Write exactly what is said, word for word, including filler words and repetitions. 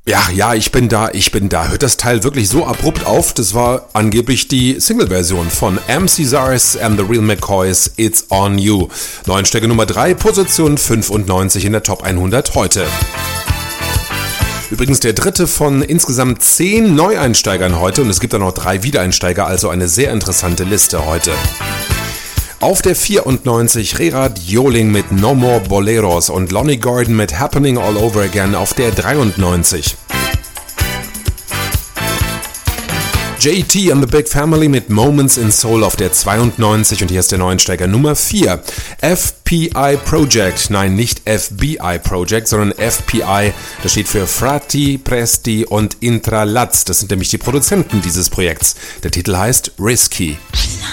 Ja, ja, ich bin da, ich bin da. Hört das Teil wirklich so abrupt auf? Das war angeblich die Single-Version von M C Zars and the Real McCoys, It's On You. Neuensteiger Nummer drei, Position fünfundneunzig in der Top hundert heute. Übrigens der dritte von insgesamt zehn Neueinsteigern heute und es gibt da noch drei Wiedereinsteiger, also eine sehr interessante Liste heute. Auf der vierundneunzig Gerard Joling mit No More Boleros und Lonnie Gordon mit Happening All Over Again auf der dreiundneunzig. J T and the Big Family mit Moments in Soul auf der zweiundneunzig und hier ist der Neuensteiger Nummer vier. F P I Project, nein nicht F B I Project, sondern F P I, das steht für Frati, Presti und Intralaz, das sind nämlich die Produzenten dieses Projekts. Der Titel heißt Risky.